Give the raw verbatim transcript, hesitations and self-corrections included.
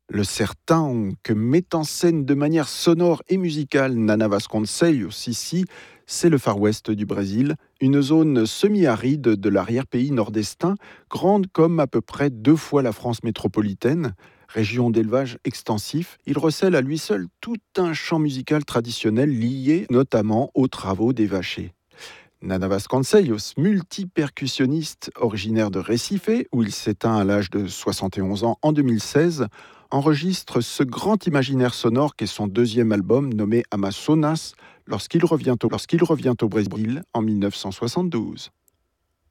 Le sertão, que met en scène de manière sonore et musicale Nana Vasconcelos ici, c'est le Far West du Brésil, une zone semi-aride de l'arrière-pays nord-estin, grande comme à peu près deux fois la France métropolitaine. Région d'élevage extensif, il recèle à lui seul tout un champ musical traditionnel lié notamment aux travaux des vachers. Nana Vasconcelos, multi-percussionniste originaire de Recife, où il s'éteint à l'âge de soixante et onze ans en deux mille seize, enregistre ce grand imaginaire sonore qu'est son deuxième album nommé Amazonas lorsqu'il revient au, lorsqu'il revient au Brésil en mille neuf cent soixante-douze.